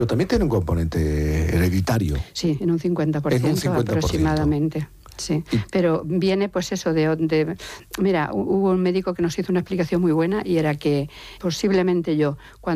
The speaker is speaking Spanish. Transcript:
Pero también tiene un componente hereditario. Sí, en un 50%, En un 50%. aproximadamente. Sí, pero viene pues eso mira, hubo un médico que nos hizo una explicación muy buena y era que posiblemente yo, cuando